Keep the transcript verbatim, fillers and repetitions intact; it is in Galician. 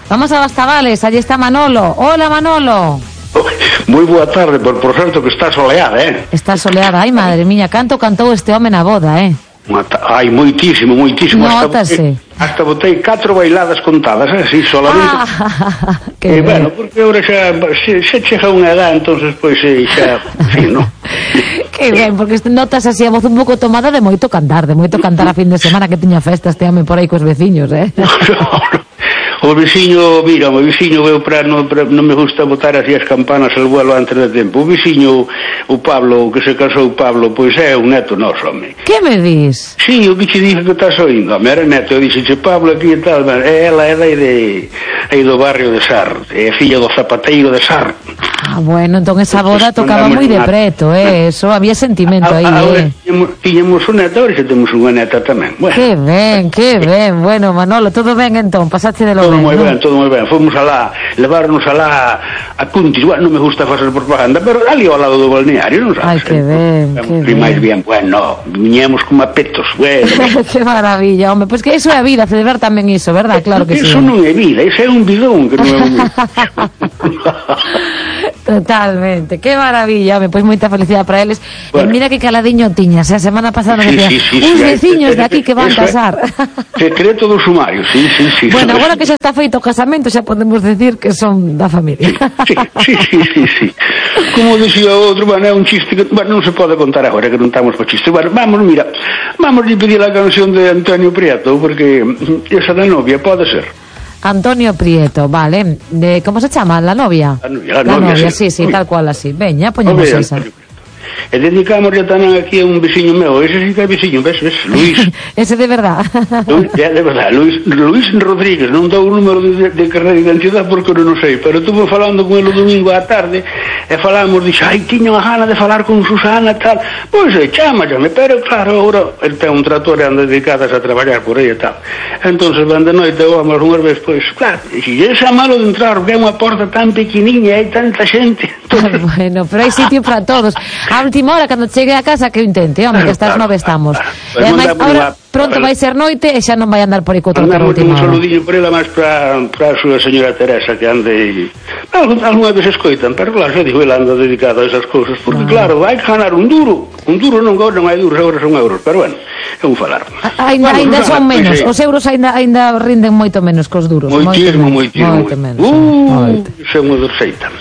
Vamos a Bastavales, allí está Manolo. Hola, Manolo. Moi boa tarde, por, por certo que está soleada, eh? Está soleada, ai, madre miña, canto cantou este home na boda, eh? Ai, moitísimo, moitísimo. Notase. Hasta botei catro bailadas contadas, eh? Si, solamente. Ah, que eh, bueno, porque agora xa se, se chega unha edad, entonces pois pues, xa, sí, no? Que ben, porque notas así a voz un pouco tomada de moito cantar, de moito cantar a fin de semana que tiña festa este home por aí cos veciños, eh? No, no. O veciño, mira, o veciño veo para non, para, non me gusta botar así as campanas al vuelo antes de tempo. O veciño, o Pablo, que se casou Pablo, pois é un neto noso, home. Que me dis? Sí, o que che dije que estás oindo, home, era neto, eu dixe, Pablo aquí e tal, é ela é dai de, aí do barrio de Sar, é filla do zapateiro de Sar. Ah, bueno, entón esa boda tocaba moi de preto, eh, eso, había sentimento aí, eh. Tiñamos un neto, ahora xa temos unha neta tamén. Bueno. Que ben, que ben, bueno, Manolo, todo ben entón, pasaste de lo todo moi ben, ben, ¿no? todo moi ben. Fomos alá, levarnos alá a Cuntis. Bueno, non me gusta facer propaganda, pero ali ao lado do balneario, non sabes? Ai, que ben, que ben. máis bien, bueno, viñemos como a petos, bueno. Que maravilla, home, pois pues que iso é a vida, celebrar tamén iso, verdad? Claro que eso sí. Iso non é vida, iso é un bidón que non é un... Totalmente, que maravilla, home, pois pues moita felicidade para eles. Bueno. E mira que caladiño tiñas, a semana pasada sí, decía, sí, sí, uns sí, veciños sí, de aquí que van eso casar. Secreto do sumario, sí, sí, sí. Bueno, agora que xa está feito o casamento, xa podemos decir que son da familia. Sí, sí, sí, sí, sí. Como dicía outro, bueno, é un chiste que, bueno, non se pode contar agora que non estamos para chiste. Bueno, vamos, mira, vamos a pedir a canción de Antonio Prieto, porque esa da novia pode ser. Antonio Prieto, vale. De, ¿cómo se chama? ¿La novia? La novia, la la novia, novia sí. sí, sí, tal cual así. Veña, poñemos Novia, esa. E dedicamos tamén aquí a un veciño meu, ese sí que é veciño, ves, ves, Luis. Ese de verdad. Luis, é de verdad, Luis, Luis Rodríguez, non dou o número de, de carnet de identidade porque non o sei, pero estuve falando con ele o domingo á tarde e falamos, dixe, ai, tiña unha gana de falar con Susana e tal, pois é, chámallame, pero claro, agora ele ten un trator e anda dedicadas a traballar por aí e tal, entonces van de noite vamos unhas vez, pois, claro, e ese é malo de entrar, porque é unha porta tan pequeniña e hai tanta xente. Entonces... Bueno, pero hai sitio para todos. A última hora, cando chegue a casa, que o intente, home, que estas nove estamos. Pues e ademais, agora una... pronto vai ser noite e xa non vai andar por aí co trotar a última hora. Un saludinho por ela máis para a súa señora Teresa, que ande algunha vez escoitan, pero claro, xa digo, ela anda dedicada a esas cousas, porque claro, hai que ganar un duro, un duro non, non hai duros, agora son euros, pero bueno, é un falar. Ainda, bueno, ainda son menos, os euros ainda, ainda rinden moito menos que os duros. Moitísimo, moitísimo. Moito menos. Uh, son unha dorseita.